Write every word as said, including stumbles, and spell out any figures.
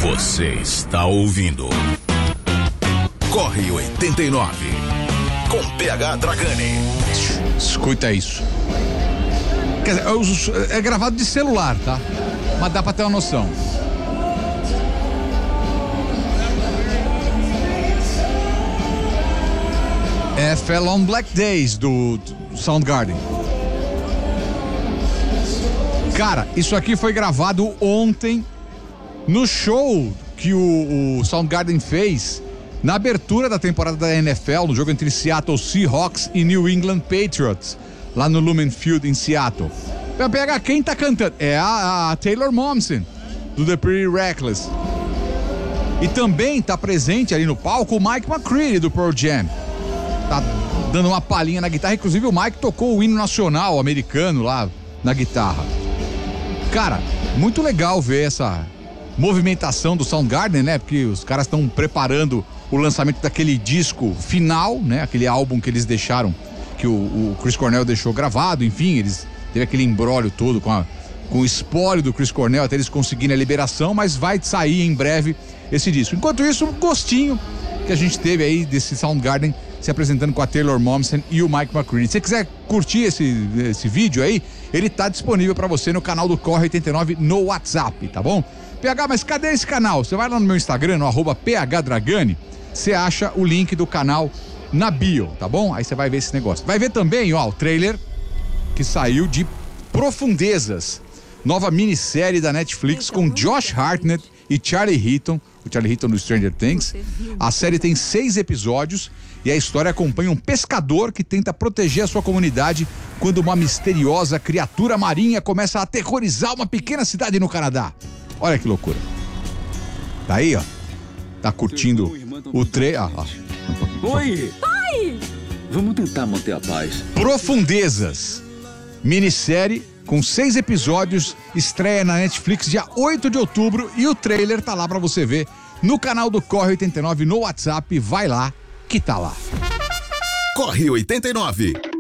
Você está ouvindo Corre oitenta e nove com P H Dragani. Escuta isso. Quer dizer, eu uso, é gravado de celular, tá? Mas dá pra ter uma noção. É Fell on Black Days do, do Soundgarden. Cara, isso aqui foi gravado ontem no show que o, o Soundgarden fez na abertura da temporada da N F L, no jogo entre Seattle Seahawks e New England Patriots, lá no Lumen Field em Seattle. Vai pegar quem tá cantando? É a, a Taylor Momsen, do The Pretty Reckless. E também tá presente ali no palco o Mike McCready, do Pearl Jam. Tá dando uma palhinha na guitarra, inclusive o Mike tocou o hino nacional americano lá na guitarra. Cara, muito legal ver essa movimentação do Soundgarden, né? Porque os caras estão preparando o lançamento daquele disco final, né? Aquele álbum que eles deixaram, que o, o Chris Cornell deixou gravado, enfim, eles teve aquele imbróglio todo com, a, com o espólio do Chris Cornell até eles conseguirem a liberação, mas vai sair em breve esse disco. Enquanto isso, um gostinho que a gente teve aí desse Soundgarden se apresentando com a Taylor Momsen e o Mike McCready. Se você quiser curtir esse, esse vídeo aí, ele tá disponível pra você no canal do Corre oitenta e nove no WhatsApp, tá bom? P H, mas cadê esse canal? Você vai lá no meu Instagram, no arroba phdragani, você acha o link do canal na bio, tá bom? Aí você vai ver esse negócio. Vai ver também, ó, o trailer que saiu de Profundezas, nova minissérie da Netflix com Josh Hartnett e Charlie Heaton, o Charlie Heaton do Stranger Things. A série tem seis episódios e a história acompanha um pescador que tenta proteger a sua comunidade quando uma misteriosa criatura marinha começa a aterrorizar uma pequena cidade no Canadá. Olha que loucura. Tá aí, ó. Tá curtindo o trailer. Ah, ah. Oi! Pai! Vamos tentar manter a paz. Profundezas. Minissérie com seis episódios, estreia na Netflix dia oito de outubro e o trailer tá lá pra você ver no canal do Corre oitenta e nove no WhatsApp. Vai lá que tá lá. Corre oitenta e nove.